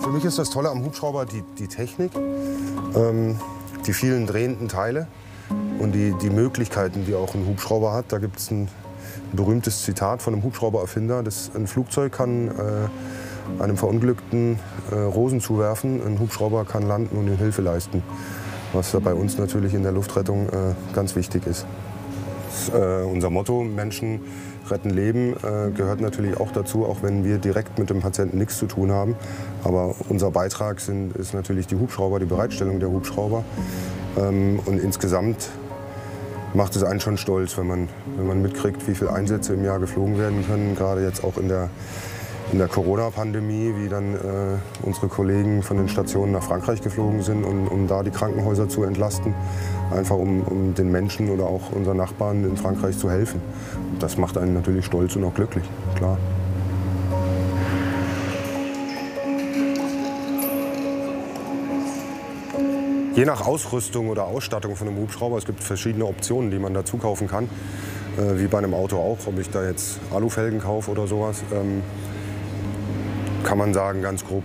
Für mich ist das Tolle am Hubschrauber die Technik, die vielen drehenden Teile und die Möglichkeiten, die auch ein Hubschrauber hat. Da gibt es ein berühmtes Zitat von einem Hubschraubererfinder: Ein Flugzeug kann einem Verunglückten Rosen zuwerfen, ein Hubschrauber kann landen und ihm Hilfe leisten. Was da bei uns natürlich in der Luftrettung ganz wichtig ist. Unser Motto, Menschen retten Leben, gehört natürlich auch dazu, auch wenn wir direkt mit dem Patienten nichts zu tun haben. Aber unser Beitrag ist natürlich die Hubschrauber, die Bereitstellung der Hubschrauber. Und insgesamt macht es einen schon stolz, wenn man mitkriegt, wie viele Einsätze im Jahr geflogen werden können. Gerade jetzt auch in der Corona-Pandemie, wie dann unsere Kollegen von den Stationen nach Frankreich geflogen sind, um da die Krankenhäuser zu entlasten. Einfach um den Menschen oder auch unseren Nachbarn in Frankreich zu helfen. Das macht einen natürlich stolz und auch glücklich, klar. Je nach Ausrüstung oder Ausstattung von einem Hubschrauber, es gibt verschiedene Optionen, die man dazu kaufen kann. Wie bei einem Auto auch, ob ich da jetzt Alufelgen kaufe oder sowas. Kann man sagen, ganz grob